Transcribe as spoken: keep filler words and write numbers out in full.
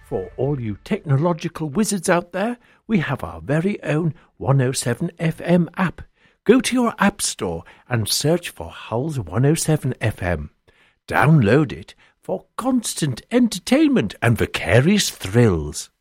For all you technological wizards out there, we have our very own one oh seven F M app. Go to your app store and search for Hull's one oh seven F M. Download it for constant entertainment and vicarious thrills.